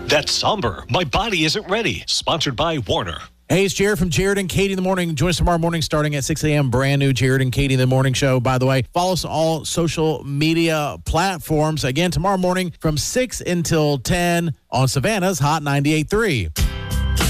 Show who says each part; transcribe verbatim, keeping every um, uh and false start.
Speaker 1: That's somber. My body isn't ready. Sponsored by Warner.
Speaker 2: Hey, it's Jared from Jared and Katie in the Morning. Join us tomorrow morning starting at six a.m. Brand new Jared and Katie in the Morning show, by the way. Follow us on all social media platforms. Again, tomorrow morning from six until ten on Savannah's Hot ninety-eight point three.